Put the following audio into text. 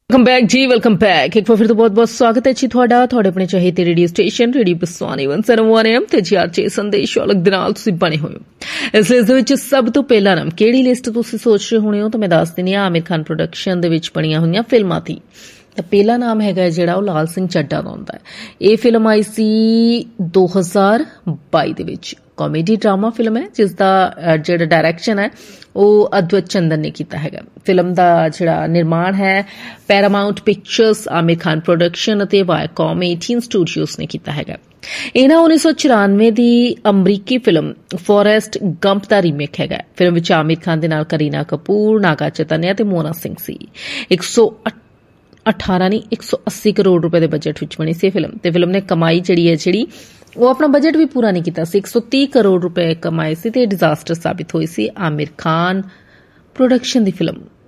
Welcome back जी, welcome back. एक बार फिर तो बहुत बहुत स्वागत है जी ਤੁਹਾਡਾ ਆਪਣੇ ਚਾਹੇ ਤੇ ਰੇਡੀਓ ਸਟੇਸ਼ਨ ਰੇਡੀਓ ਬਸਵਾਨੀ 101 AM ਤੇ ਜੀ ਆਰਚੇ ਸੰਦੇਸ਼ ਵਾਲਕ ਦੇ ਨਾਲ ਤੁਸੀਂ ਬਣੇ ਹੋਏ ਹੋ। ਇਸ ਲਿਸਟ ਦੇ ਵਿੱਚ ਸਭ ਤੋਂ ਪਹਿਲਾ ਨਾਮ ਕਿਹੜੀ ਲਿਸਟ ਤੁਸੀਂ ਸੋਚ ਰਹੇ ਹੋਣੇ ਹੋ ਤਾਂ ਮੈਂ ਦੱਸ ਦਿੰਦੀ ਹਾਂ ਆਮਿਰ ਖਾਨ ਪ੍ਰੋਡਕਸ਼ਨ ਦੇ ਵਿੱਚ ਬਣੀਆਂ ਹੋਈਆਂ ਫਿਲਮਾਂ ਦੀ। ਤਾਂ ਪਹਿਲਾ ਨਾਮ ਹੈਗਾ ਜਿਹੜਾ ਉਹ ਲਾਲ ਸਿੰਘ ਚੱਡਾ ਦਾ ਹੁੰਦਾ ਹੈ। ਇਹ ਫਿਲਮ ਆਈ ਸੀ 2022 ਦੇ ਵਿੱਚ। ਕਾਮੇਡੀ ਡਰਾਮਾ ਫਿਲਮ ਹੈ ਜਿਸ ਦਾ ਜਿਹੜਾ ਡਾਇਰੈਕਸ਼ਨ ਹੈ ਉਹ ਅਦਵੈਤ ਚੰਦਨ ਨੇ ਕੀਤਾ ਹੈਗਾ। ਫਿਲਮ ਦਾ ਜਿਹੜਾ ਨਿਰਮਾਣ ਹੈ ਪੈਰਾਮਾਊਂਟ ਪਿਕਚਰਸ, ਆਮਿਰ ਖਾਨ ਪ੍ਰੋਡਕਸ਼ਨ ਅਤੇ ਵਾਇਆਕਾਮ 18 ਸਟੂਡੀਓਜ਼ ਨੇ ਕੀਤਾ ਹੈਗਾ। ਇਹਨਾਂ 1994 ਦੀ ਅਮਰੀਕੀ ਫਿਲਮ ਫੋਰੈਸਟ ਗੰਪ ਦਾ ਰੀਮੇਕ ਹੈਗਾ। ਫਿਲਮ ਵਿੱਚ ਆਮਿਰ ਖਾਨ ਦੇ ਨਾਲ ਕਰੀਨਾ ਕਪੂਰ, ਨਾਗਾ ਚੈਤਨਿਆ ਤੇ ਮੋਨਾ ਸਿੰਘ ਸੀ। 180 ਕਰੋੜ ਰੁਪਏ ਦੇ ਬਜਟ ਵਿੱਚ ਬਣੀ ਸੀ ਫਿਲਮ ਤੇ ਫਿਲਮ ਨੇ ਕਮਾਈ ਜਿਹੜੀ ਉਹ ਆਪਣਾ ਬਜਟ ਵੀ ਪੂਰਾ ਨਹੀਂ ਕੀਤਾ ਸੀ। 130 ਕਰੋੜ ਰੁਪਏ ਕਮਾਏ ਸੀ ਤੇ ਡਿਜ਼ਾਸਟਰ ਸਾਬਿਤ ਹੋਈ ਸੀ ਆਮਿਰ ਖਾਨ ਪ੍ਰੋਡਕਸ਼ਨ ਦੀ ਫਿਲਮ।